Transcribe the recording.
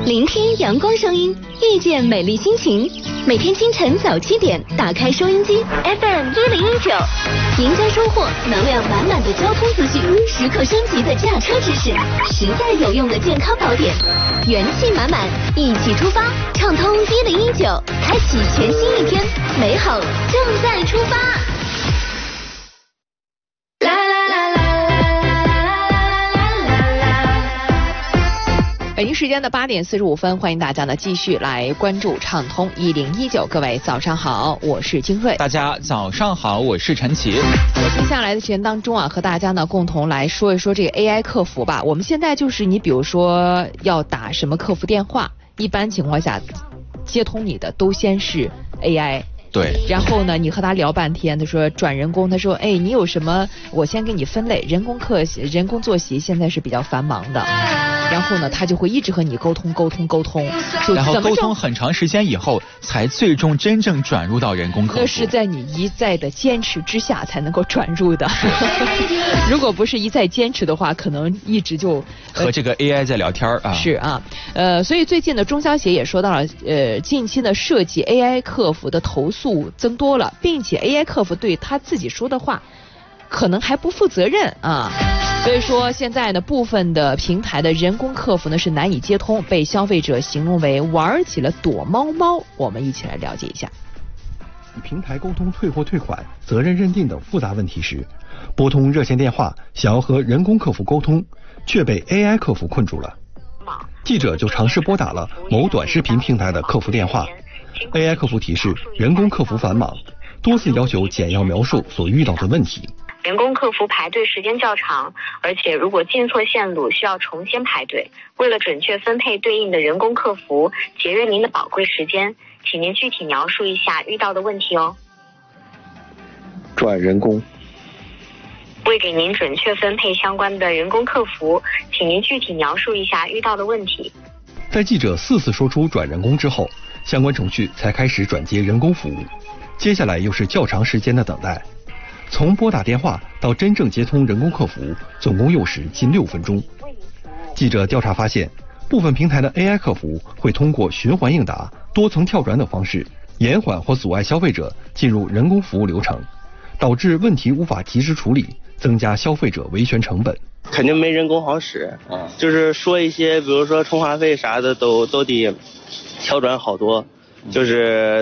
聆听阳光声音，遇见美丽心情。每天清晨早7点，打开收音机 FM1019，赢家收获能量满满的交通资讯，时刻升级的驾车知识，实在有用的健康宝典，元气满满，一起出发，畅通1019，开启全新一天，美好正在出发。 北京时间的8点45分，欢迎大家呢继续来关注畅通1019。各位早上好，我是金瑞。 大家早上好，我是陈奇。 接下来的时间当中啊，和大家呢共同来说一说这个 AI 客服吧。我们现在就是你比如说要打什么客服电话，一般情况下接通你的都先是 AI。 对， 然后呢，你和他聊半天，他说转人工，他说，哎，你有什么？我先给你分类。人工作息现在是比较繁忙的，然后呢，他就会一直和你沟通，就然后沟通很长时间以后，才最终真正转入到人工客服。 那是在你一再的坚持之下才能够转入的。如果不是一再坚持的话，可能一直就和这个 AI 在聊天啊。 是啊，所以最近的中消协也说到了，近期的涉及 AI 客服的投诉增多了，并且 AI 客服对他自己说的话可能还不负责任啊，所以说现在呢，部分的平台的人工客服呢是难以接通，被消费者形容为玩起了躲猫猫。我们一起来了解一下。 与平台沟通退货退款、责任认定等复杂问题时，拨通热线电话想要和人工客服沟通，却被 AI 客服困住了。记者就尝试拨打了某短视频平台的客服电话。AI 客服提示人工客服繁忙，多次要求简要描述所遇到的问题。 人工客服排队时间较长，而且如果进错线路需要重新排队。为了准确分配对应的人工客服，节约您的宝贵时间，请您具体描述一下遇到的问题哦。 转人工。 为给您准确分配相关的人工客服，请您具体描述一下遇到的问题。 在记者4次说出转人工之后，相关程序才开始转接人工服务，接下来又是较长时间的等待。从拨打电话到真正接通人工客服，总共用时近6分钟。记者调查发现，部分平台的 AI 客服会通过循环应答、多层跳转等方式，延缓或阻碍消费者进入人工服务流程，导致问题无法及时处理，增加消费者维权成本。 肯定没人工好使，就是说一些，比如说充话费啥的都得跳转好多，就是